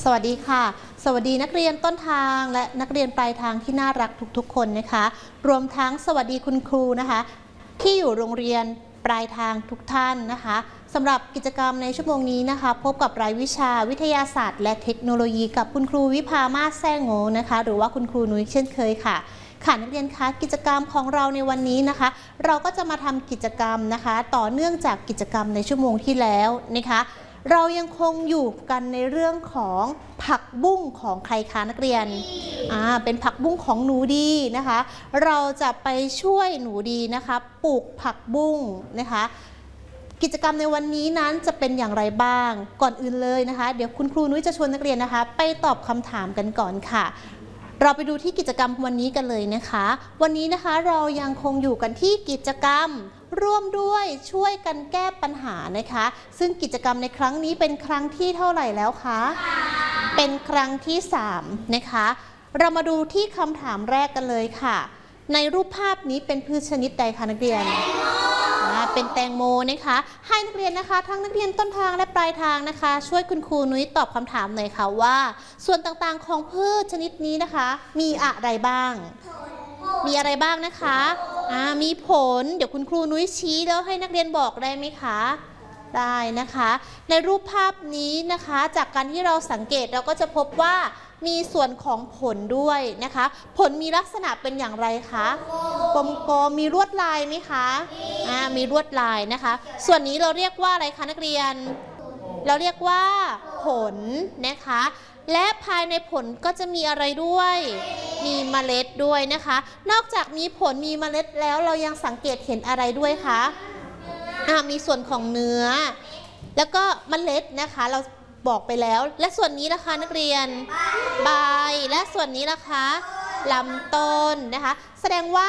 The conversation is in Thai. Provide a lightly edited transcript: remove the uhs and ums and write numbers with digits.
วัสดีค่ะสวัสดีนักเรียนต้นทางและนักเรียนปลายทางที่น่ารักทุกๆคนนะคะรวมทั้งสวัสดีคุณครูนะคะที่อยู่โรงเรียนปลายทางทุกท่านนะคะสำหรับกิจกรรมในชั่วโมงนี้นะคะพบกับรายวิชาวิทยาศาสตร์และเทคโนโลยีกับคุณครูวิภามาศแซ่โง่นะคะหรือว่าคุณครูนุ้ยเช่นเคยค่ะนักเรียนคะกิจกรรมของเราในวันนี้นะคะเราก็จะมาทำกิจกรรมนะคะต่อเนื่องจากกิจกรรมในชั่วโมงที่แล้วนะคะเรายังคงอยู่กันในเรื่องของผักบุ้งของใครคะนักเรียนเป็นผักบุ้งของหนูดีนะคะเราจะไปช่วยหนูดีนะคะปลูกผักบุ้งนะคะกิจกรรมในวันนี้นั้นจะเป็นอย่างไรบ้างก่อนอื่นเลยนะคะเดี๋ยวคุณครูนุ้ยจะชวนนักเรียนนะคะไปตอบคำถามกันก่อนค่ะเราไปดูที่กิจกรรมวันนี้กันเลยนะคะวันนี้นะคะเรายังคงอยู่กันที่กิจกรรมร่วมด้วยช่วยกันแก้ปัญหานะคะซึ่งกิจกรรมในครั้งนี้เป็นครั้งที่เท่าไหร่แล้วคะเป็นครั้งที่3นะคะเรามาดูที่คำถามแรกกันเลยค่ะในรูปภาพนี้เป็นพืชชนิดใดคะนักเรียนเป็นแตงโมนะคะให้นักเรียนนะคะทั้งนักเรียนต้นทางและปลายทางนะคะช่วยคุณครูนุ้ยตอบคำถามหน่อยค่ะว่าส่วนต่างๆของพืชชนิดนี้นะคะมีอะไรบ้างนะคะมีผลเดี๋ยวคุณครูนุ้ยชี้แล้วให้นักเรียนบอกได้ไหมคะได้นะคะในรูปภาพนี้นะคะจากการที่เราสังเกตเราก็จะพบว่ามีส่วนของผลด้วยนะคะผลมีลักษณะเป็นอย่างไรคะกลมๆมีลวดลายไหมคะมีลวดลายนะคะส่วนนี้เราเรียกว่าอะไรคะนักเรียนเราเรียกว่าผลนะคะและภายในผลก็จะมีอะไรด้วยมีเมล็ดด้วยนะคะนอกจากมีผลมีเมล็ดแล้วเรายังสังเกตเห็นอะไรด้วยคะมีส่วนของเนื้อแล้วก็เมล็ดนะคะเราบอกไปแล้วและส่วนนี้ล่ะคะนักเรียนใบและส่วนนี้ล่ะคะลำต้นนะคะแสดงว่า